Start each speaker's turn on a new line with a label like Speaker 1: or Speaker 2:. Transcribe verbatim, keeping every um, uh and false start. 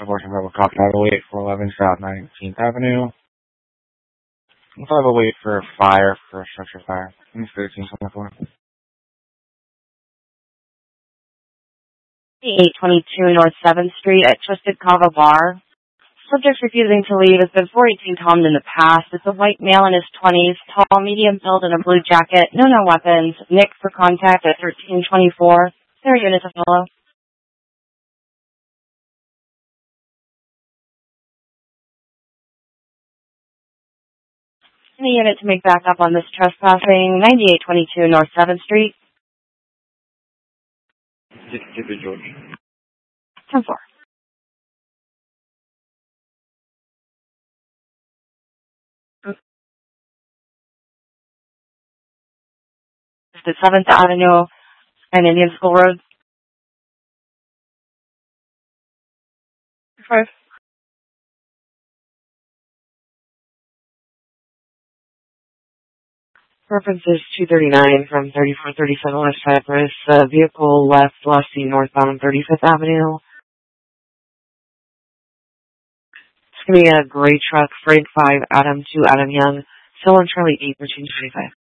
Speaker 1: Abortion Rebel Cop five oh eight four eleven South nineteenth Avenue. five oh eight for fire, for a structure fire. thirteen twenty-four.
Speaker 2: eight twenty-two North seventh Street at Twisted Kava Bar. Subject refusing to leave has been four eighteen Tommed in the past. It's a white male in his twenties, tall, medium build, in a blue jacket. No, no weapons. Nick for contact at thirteen twenty-four. There are units to follow. Any unit to make back up on this trespassing. ninety-eight twenty-two North seventh Street.
Speaker 1: Stupid George.
Speaker 2: ten four. The seventh Avenue and Indian School Road. Five. Reference is two thirty-nine from thirty-four thirty-seven West Cypress. Uh, vehicle left, last seen northbound on thirty-fifth Avenue. It's going to be a gray truck, Freight five, Adam two, Adam Young. Still on Charlie eight, thirteen twenty-five.